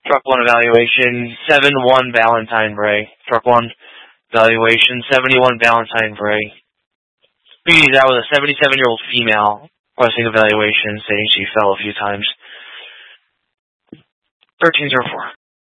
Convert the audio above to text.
Truck 1 evaluation, 7-1 Valentine Bray. Truck 1 evaluation, 71 Valentine Bray. That was a 77-year-old female requesting evaluation, saying she fell a few times. 1304.